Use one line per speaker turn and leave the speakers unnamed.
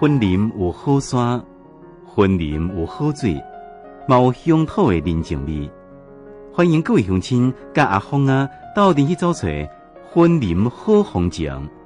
森林有好山，森林有好水，嘛有乡土的人情味。欢迎各位乡亲甲阿峰斗阵去找找森林好风情。